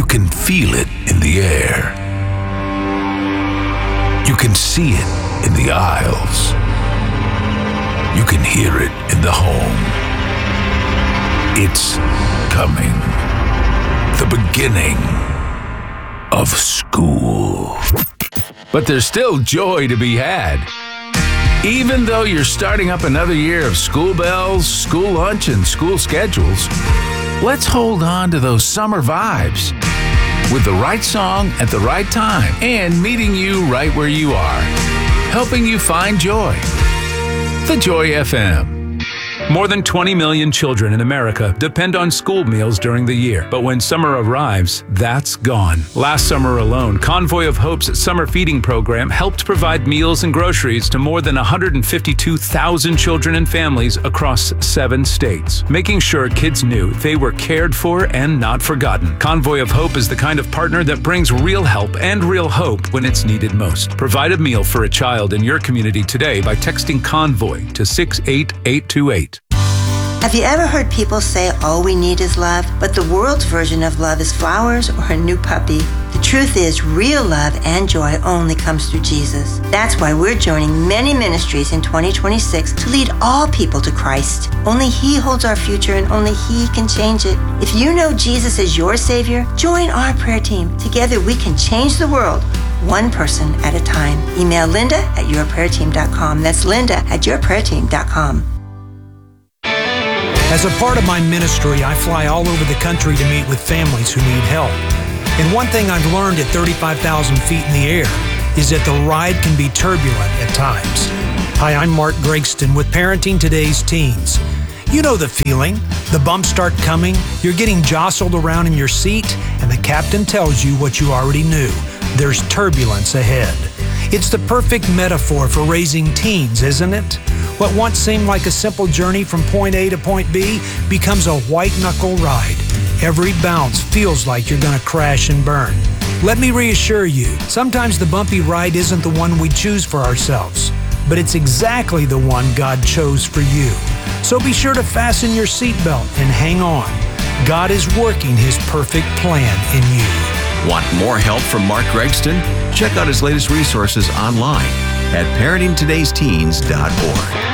You can feel it in the air. You can see it in the aisles. You can hear it in the home. It's coming. The beginning of school. But there's still joy to be had. Even though you're starting up another year of school bells, school lunch, and school schedules, let's hold on to those summer vibes with the right song at the right time and meeting you right where you are, helping you find joy. The Joy FM. More than 20 million children in America depend on school meals during the year. But when summer arrives, that's gone. Last summer alone, Convoy of Hope's summer feeding program helped provide meals and groceries to more than 152,000 children and families across 7 states, making sure kids knew they were cared for and not forgotten. Convoy of Hope is the kind of partner that brings real help and real hope when it's needed most. Provide a meal for a child in your community today by texting Convoy to 68828. Have you ever heard people say all we need is love, but the world's version of love is flowers or a new puppy? The truth is, real love and joy only comes through Jesus. That's why we're joining many ministries in 2026 to lead all people to Christ. Only He holds our future and only He can change it. If you know Jesus is your Savior, join our prayer team. Together we can change the world, one person at a time. Email Linda@yourprayerteam.com. That's Linda@yourprayerteam.com. As a part of my ministry, I fly all over the country to meet with families who need help. And one thing I've learned at 35,000 feet in the air is that the ride can be turbulent at times. Hi, I'm Mark Gregston with Parenting Today's Teens. You know the feeling. The bumps start coming, you're getting jostled around in your seat, and the captain tells you what you already knew. There's turbulence ahead. It's the perfect metaphor for raising teens, isn't it? What once seemed like a simple journey from point A to point B becomes a white-knuckle ride. Every bounce feels like you're going to crash and burn. Let me reassure you, sometimes the bumpy ride isn't the one we choose for ourselves, but it's exactly the one God chose for you. So be sure to fasten your seatbelt and hang on. God is working His perfect plan in you. Want more help from Mark Gregston? Check out his latest resources online at parentingtodaysteens.org.